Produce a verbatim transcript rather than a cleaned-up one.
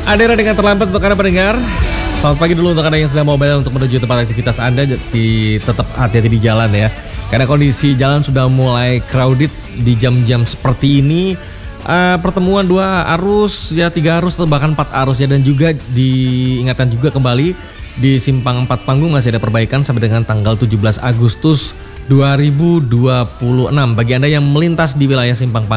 Adera dengan terlambat untuk Anda pendengar. Selamat pagi dulu untuk Anda yang sedang mobile untuk menuju tempat aktivitas Anda. Di, tetap hati-hati di jalan ya. Karena kondisi jalan sudah mulai crowded di jam-jam seperti ini. Uh, pertemuan dua arus, ya tiga arus atau bahkan empat arus ya. Dan juga diingatkan juga kembali di Simpang empat Panggung masih ada perbaikan sampai dengan tanggal tujuh belas Agustus dua ribu dua puluh enam. Bagi Anda yang melintas di wilayah Simpang Panggung